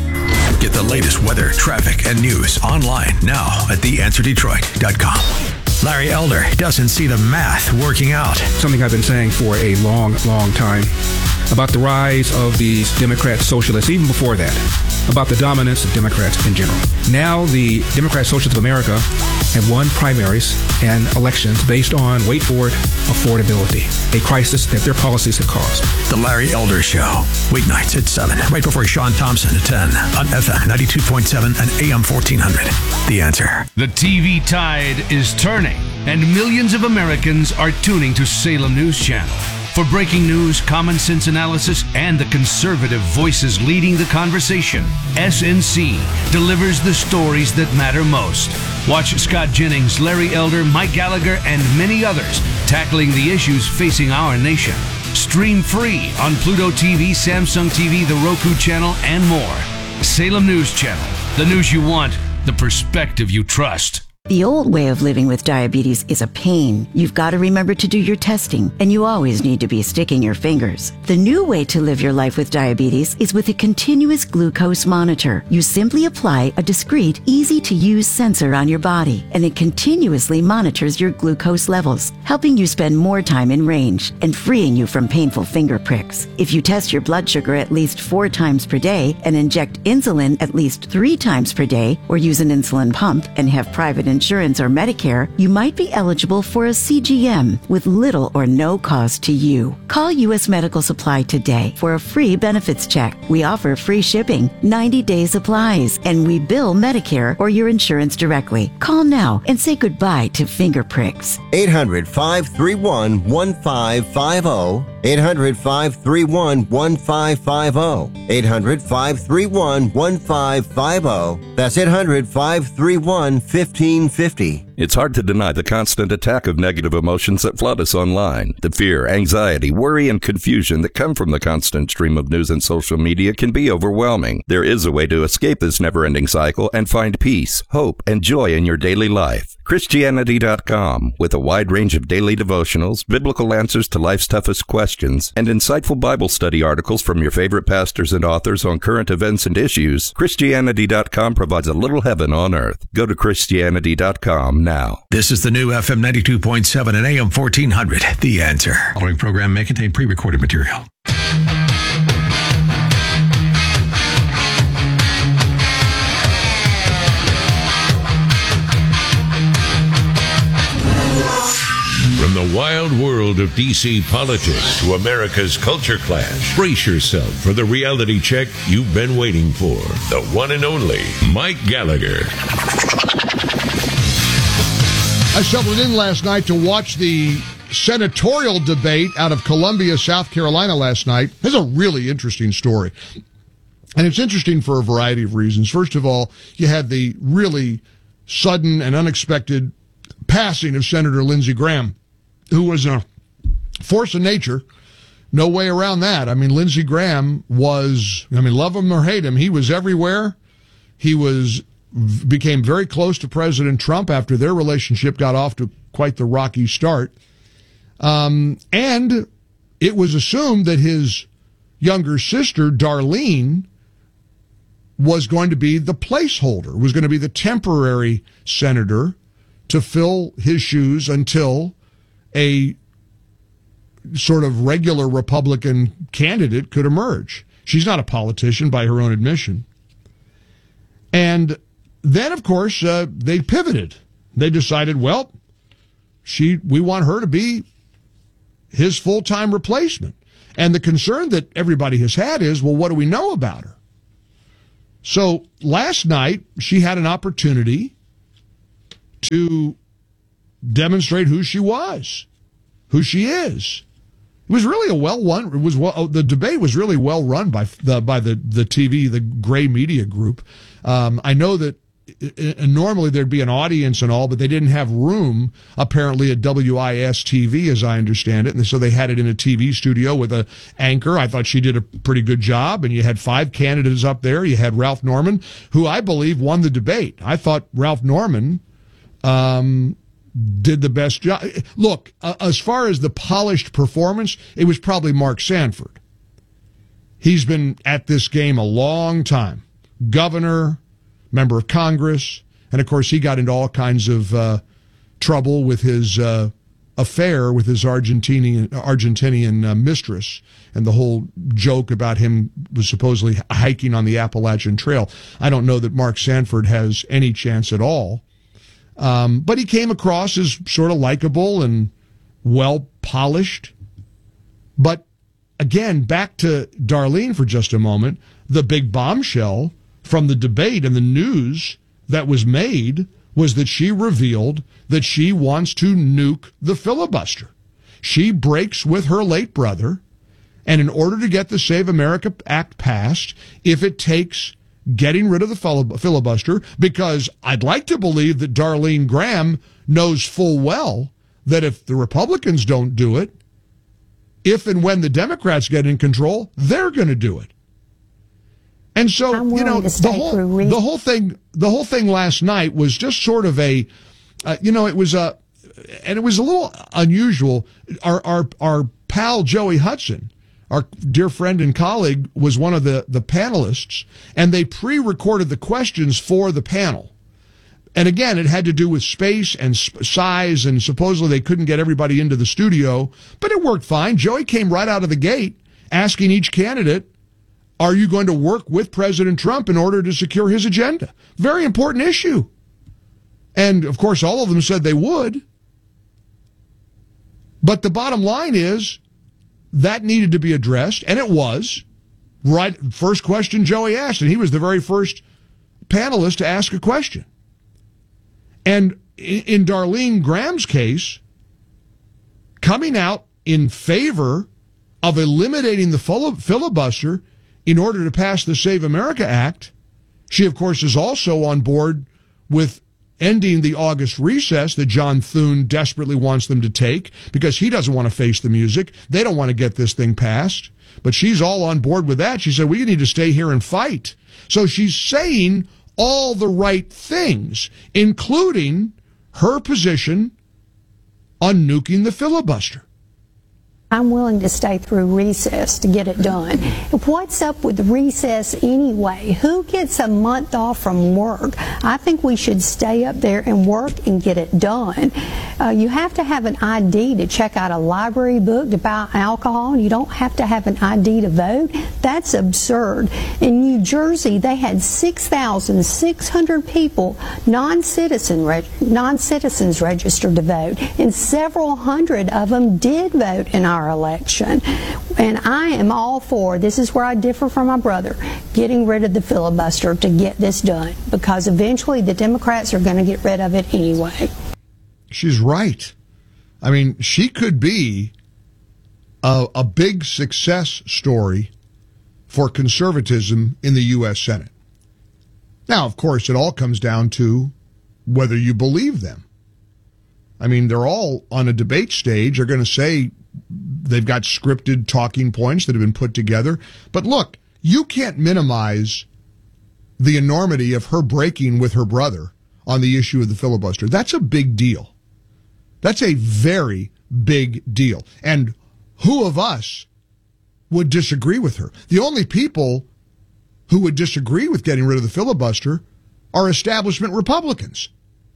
Get the latest weather, traffic, and news online now at the answer detroit dot com. Larry Elder doesn't see the math working out. Something I've been saying for a long, long time about the rise of these Democrat socialists, even before that, about the dominance of Democrats in general. Now the Democrat Socialists of America have won primaries and elections based on, wait for it, affordability, a crisis that their policies have caused. The Larry Elder Show, weeknights at seven, right before Sean Thompson at ten on F M ninety-two point seven and A M fourteen hundred. The Answer. The T V tide is turning, and millions of Americans are tuning to Salem News Channel. For breaking news, common sense analysis, and the conservative voices leading the conversation, S N C delivers the stories that matter most. Watch Scott Jennings, Larry Elder, Mike Gallagher, and many others tackling the issues facing our nation. Stream free on Pluto T V, Samsung T V, the Roku channel, and more. Salem News Channel. The news you want, the perspective you trust. The old way of living with diabetes is a pain. You've got to remember to do your testing, and you always need to be sticking your fingers. The new way to live your life with diabetes is with a continuous glucose monitor. You simply apply a discreet, easy-to-use sensor on your body, and it continuously monitors your glucose levels, helping you spend more time in range and freeing you from painful finger pricks. If you test your blood sugar at least four times per day and inject insulin at least three times per day, or use an insulin pump and have private insurance, Insurance or Medicare, you might be eligible for a C G M with little or no cost to you. Call U S Medical Supply today for a free benefits check. We offer free shipping, ninety day supplies, and we bill Medicare or your insurance directly. Call now and say goodbye to finger pricks. eight hundred, five three one, one five five zero. eight hundred, five three one, one five five zero. eight hundred, five three one, one five five zero. That's eight hundred, five three one, fifteen fifty. It's hard to deny the constant attack of negative emotions that flood us online. The fear, anxiety, worry, and confusion that come from the constant stream of news and social media can be overwhelming. There is a way to escape this never-ending cycle and find peace, hope, and joy in your daily life. Christianity dot com, with a wide range of daily devotionals, biblical answers to life's toughest questions, and insightful Bible study articles from your favorite pastors and authors on current events and issues, Christianity dot com provides a little heaven on earth. Go to Christianity dot com now. This is the new F M ninety-two point seven and A M fourteen hundred. The Answer. The following program may contain pre-recorded material. From the wild world of D C politics to America's culture clash, brace yourself for the reality check you've been waiting for. The one and only Mike Gallagher. I settled in last night to watch the senatorial debate out of Columbia, South Carolina last night. It's a really interesting story. And it's interesting for a variety of reasons. First of all, you had the really sudden and unexpected passing of Senator Lindsey Graham, who was a force of nature. No way around that. I mean, Lindsey Graham was, I mean, love him or hate him, he was everywhere. He was became very close to President Trump after their relationship got off to quite the rocky start. Um, and it was assumed that his younger sister, Darlene, was going to be the placeholder, was going to be the temporary senator to fill his shoes until a sort of regular Republican candidate could emerge. She's not a politician by her own admission. And then, of course, uh, they pivoted. They decided, well, she we want her to be his full-time replacement. And the concern that everybody has had is, well, what do we know about her? So last night, she had an opportunity to demonstrate who she was, who she is. It was really a well run. It was well, the debate was really well run by the by the the T V, the Gray Media Group. Um, I know that it, it, normally there'd be an audience and all, but they didn't have room apparently at W I S T V, as I understand it, and so they had it in a T V studio with an anchor. I thought she did a pretty good job, and you had five candidates up there. You had Ralph Norman, who I believe won the debate. I thought Ralph Norman Um, did the best job. Look, uh, as far as the polished performance, it was probably Mark Sanford. He's been at this game a long time. Governor, member of Congress, and of course he got into all kinds of uh, trouble with his uh, affair with his Argentinian Argentinian uh, mistress, and the whole joke about him was supposedly hiking on the Appalachian Trail. I don't know that Mark Sanford has any chance at all. Um, but he came across as sort of likable and well-polished. But again, back to Darlene for just a moment, the big bombshell from the debate and the news that was made was that she revealed that she wants to nuke the filibuster. She breaks with her late brother, and in order to get the Save America Act passed, if it takes getting rid of the filibuster, because I'd like to believe that Darlene Graham knows full well that if the Republicans don't do it, if and when the Democrats get in control, they're going to do it. And so, you know, the whole, the whole thing, the whole thing last night was just sort of a, uh, you know, it was a, and it was a little unusual. Our, our, our pal Joey Hudson, our dear friend and colleague, was one of the, the panelists, and they pre-recorded the questions for the panel. And again, it had to do with space and sp- size, and supposedly they couldn't get everybody into the studio, but it worked fine. Joey came right out of the gate asking each candidate, are you going to work with President Trump in order to secure his agenda? Very important issue. And, of course, all of them said they would. But the bottom line is, that needed to be addressed, and it was. Right, first question Joey asked, and he was the very first panelist to ask a question. And in Darlene Graham's case, coming out in favor of eliminating the filibuster in order to pass the Save America Act, she, of course, is also on board with ending the August recess that John Thune desperately wants them to take because he doesn't want to face the music. They don't want to get this thing passed. But she's all on board with that. She said, we need to stay here and fight. So she's saying all the right things, including her position on nuking the filibuster. I'm willing to stay through recess to get it done. What's up with recess anyway? Who gets a month off from work? I think we should stay up there and work and get it done. Uh, you have to have an I D to check out a library book, to buy alcohol, and you don't have to have an I D to vote. That's absurd. In New Jersey, they had six thousand six hundred people, non-citizen, non-citizens registered to vote, and several hundred of them did vote in our Our election. And I am all for, this is where I differ from my brother, getting rid of the filibuster to get this done, because eventually the Democrats are going to get rid of it anyway. She's right. I mean, she could be a, a big success story for conservatism in the U S Senate. Now, of course, it all comes down to whether you believe them. I mean, they're all on a debate stage. They're going to say they've got scripted talking points that have been put together. But look, you can't minimize the enormity of her breaking with her brother on the issue of the filibuster. That's a big deal. That's a very, big deal. And who of us would disagree with her? The only people who would disagree with getting rid of the filibuster are establishment Republicans.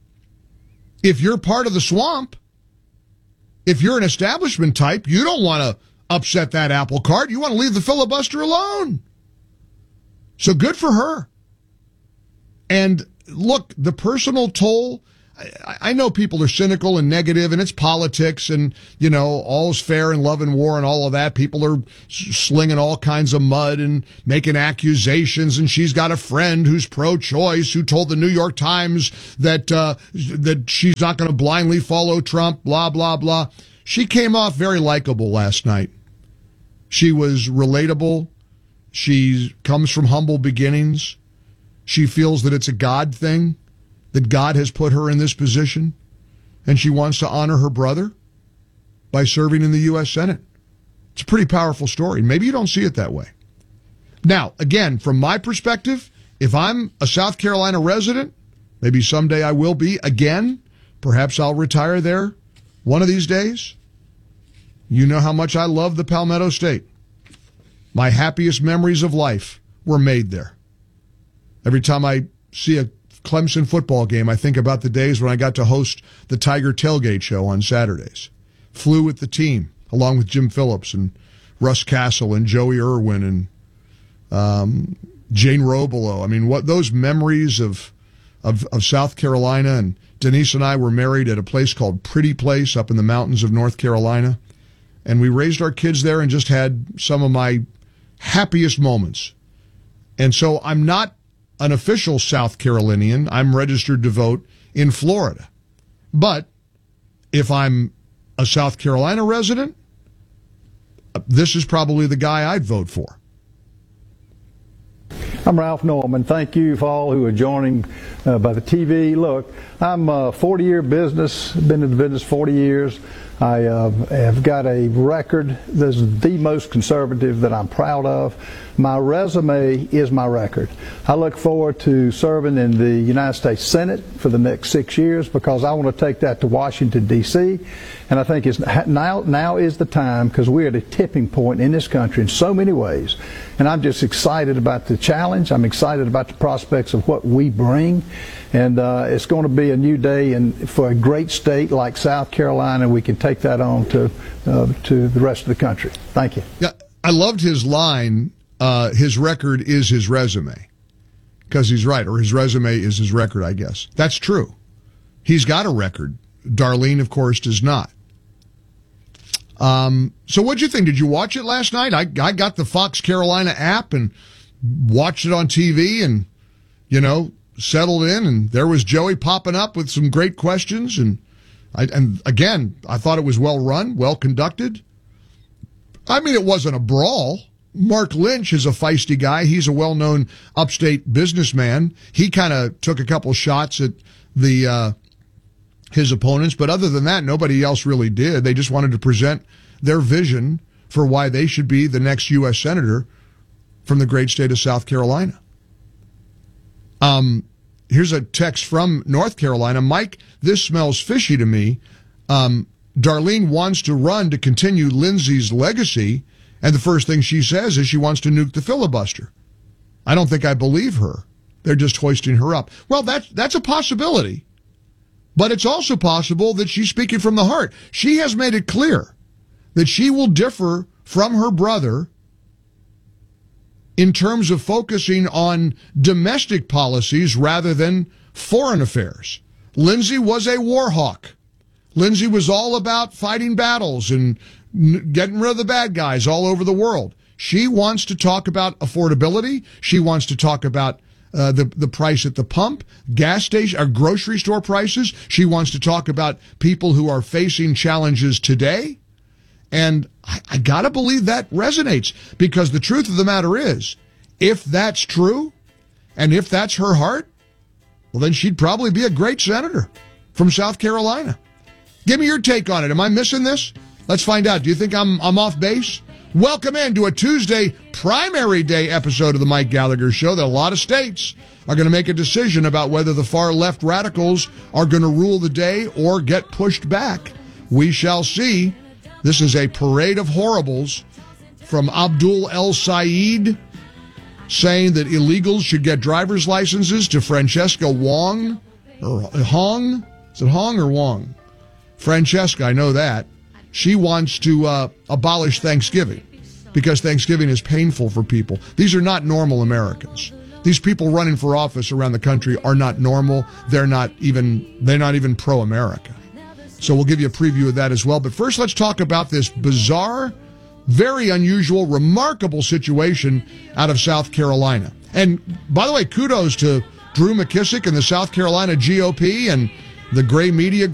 If you're part of the swamp, if you're an establishment type, you don't want to upset that apple cart. You want to leave the filibuster alone. So good for her. And look, the personal toll, I, I know people are cynical and negative, and it's politics, and, you know, all's fair in love and war and all of that. People are slinging all kinds of mud and making accusations, and she's got a friend who's pro-choice who told the New York Times that, uh, that she's not going to blindly follow Trump, blah, blah, blah. She came off very likable last night. She was relatable. She comes from humble beginnings. She feels that it's a God thing, that God has put her in this position, and she wants to honor her brother by serving in the U S Senate. It's a pretty powerful story. Maybe you don't see it that way. Now, again, from my perspective, if I'm a South Carolina resident, maybe someday I will be again, perhaps I'll retire there one of these days. You know how much I love the Palmetto State. My happiest memories of life were made there. Every time I see a Clemson football game, I think about the days when I got to host the Tiger Tailgate Show on Saturdays. Flew with the team, along with Jim Phillips and Russ Castle and Joey Irwin and um, Jane Robelo. I mean, what those memories of, of of South Carolina. And Denise and I were married at a place called Pretty Place up in the mountains of North Carolina. And we raised our kids there and just had some of my happiest moments. And so I'm not an official South Carolinian. I'm registered to vote in Florida. But if I'm a South Carolina resident, this is probably the guy I'd vote for. I'm Ralph Norman. Thank you for all who are joining uh, by the T V. Look, I'm a forty-year business, been in the business forty years. I uh, have got a record that's the most conservative that I'm proud of. My resume is my record. I look forward to serving in the United States Senate for the next six years because I want to take that to Washington, D C And I think it's now, now is the time, because we're at a tipping point in this country in so many ways. And I'm just excited about the challenge. I'm excited about the prospects of what we bring. And uh, it's going to be a new day, and for a great state like South Carolina, we can take that on to uh, to the rest of the country. Thank you. Yeah, I loved his line, uh, his record is his resume, because he's right, or his resume is his record, I guess. That's true. He's got a record. Darlene, of course, does not. Um, so what'd you think? Did you watch it last night? I, I got the Fox Carolina app and watched it on T V and, you know, settled in, and there was Joey popping up with some great questions. And I, and again, I thought it was well run, well conducted. I mean, it wasn't a brawl. Mark Lynch is a feisty guy. He's a well-known upstate businessman. He kind of took a couple shots at the, uh, his opponents, but other than that, nobody else really did. They just wanted to present their vision for why they should be the next U S senator from the great state of South Carolina. Um, here's a text from North Carolina. Mike, this smells fishy to me. Um, Darlene wants to run to continue Lindsey's legacy, and the first thing she says is she wants to nuke the filibuster. I don't think I believe her. They're just hoisting her up. Well, that's, that's a possibility. But it's also possible that she's speaking from the heart. She has made it clear that she will differ from her brother in terms of focusing on domestic policies rather than foreign affairs. Lindsey was a war hawk. Lindsey was all about fighting battles and getting rid of the bad guys all over the world. She wants to talk about affordability. She wants to talk about uh, the, the price at the pump, gas station, or grocery store prices. She wants to talk about people who are facing challenges today. And I, I gotta believe that resonates, because the truth of the matter is, if that's true, and if that's her heart, well, then she'd probably be a great senator from South Carolina. Give me your take on it. Am I missing this? Let's find out. Do you think I'm I'm off base? Welcome in to a Tuesday primary day episode of the Mike Gallagher Show that a lot of states are going to make a decision about whether the far left radicals are going to rule the day or get pushed back. We shall see. This is a parade of horribles from Abdul El Sayed, saying that illegals should get driver's licenses, to Francesca Wong, or Hong. Is it Hong or Wong? Francesca, I know that. She wants to uh, abolish Thanksgiving because Thanksgiving is painful for people. These are not normal Americans. These people running for office around the country are not normal. They're not even, they're not even pro-America. So we'll give you a preview of that as well. But first, let's talk about this bizarre, very unusual, remarkable situation out of South Carolina. And by the way, kudos to Drew McKissick and the South Carolina G O P and the gray media